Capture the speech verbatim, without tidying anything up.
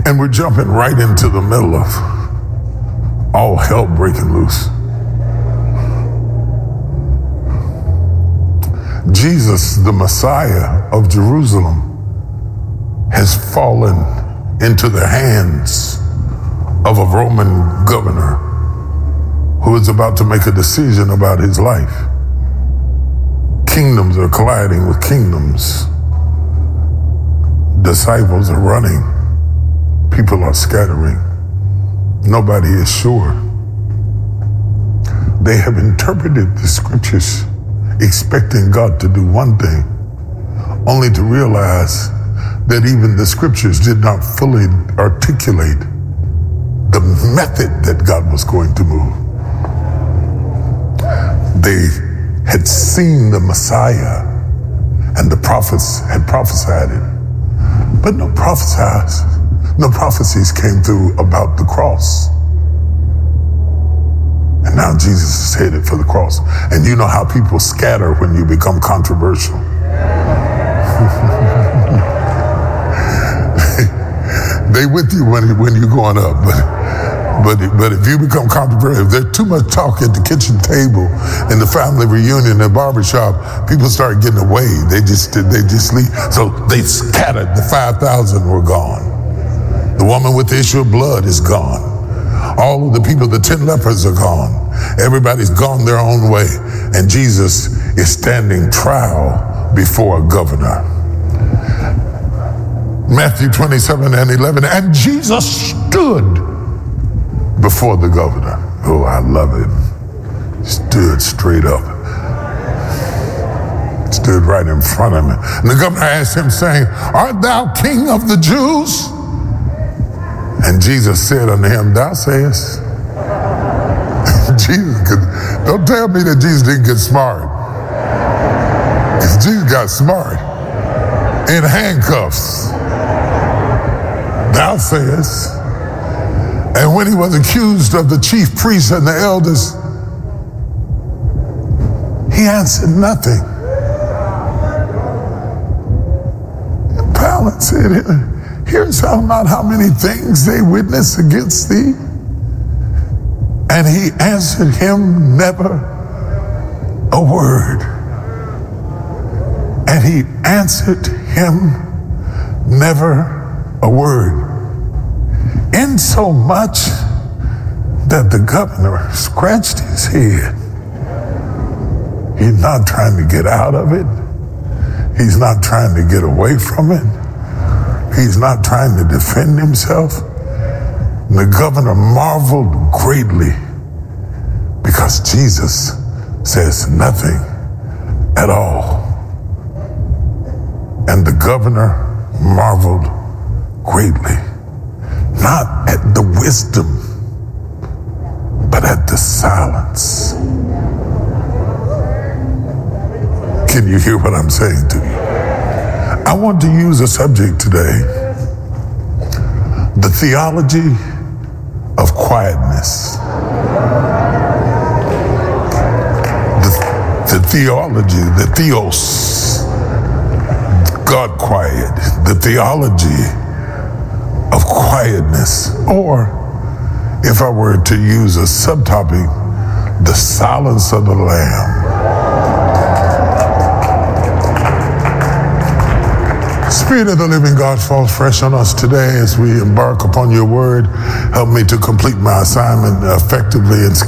And we're jumping right into the middle of all hell breaking loose. Jesus, the Messiah of Jerusalem, has fallen into the hands of a Roman governor who is about to make a decision about his life. Kingdoms are colliding with kingdoms. Disciples are running. People are scattering. Nobody is sure. They have interpreted the scriptures expecting God to do one thing, only to realize that even the scriptures did not fully articulate the method that God was going to move. They had seen the Messiah and the prophets had prophesied it, but no prophesies, no prophecies came through about the cross. And now Jesus is headed for the cross. And you know how people scatter when you become controversial. They with you when, when you're going up, but, but, but if you become controversial, if there's too much talk at the kitchen table, in the family reunion, in the barbershop, people start getting away. They just, they just leave. So they scattered. The five thousand were gone. The woman with the issue of blood is gone. All of the people, the ten lepers are gone. Everybody's gone their own way. And Jesus is standing trial before a governor. Matthew twenty-seven and eleven, and Jesus stood before the governor. Oh, I love it. Stood straight up. Stood right in front of him. And the governor asked him, saying, art thou king of the Jews? And Jesus said unto him, thou sayest. Jesus could, don't tell me that Jesus didn't get smart. Because Jesus got smart. In handcuffs. Thou sayest. And when he was accused of the chief priests and the elders, he answered nothing. And Pilate said, hearest thou not how many things they witness against thee? And he answered him never a word. And he answered him never a word. Insomuch that the governor scratched his head. He's not trying to get out of it. He's not trying to get away from it. He's not trying to defend himself. And the governor marveled greatly because Jesus says nothing at all. And the governor marveled greatly, not at the wisdom, but at the silence. Can you hear what I'm saying to you? I want to use a subject today, the theology of quietness. The, the theology, the theos, God quiet, the theology of quietness. Or, if I were to use a subtopic, the silence of the Lamb. Spirit of the living God, fall fresh on us today as we embark upon your word. Help me to complete my assignment effectively and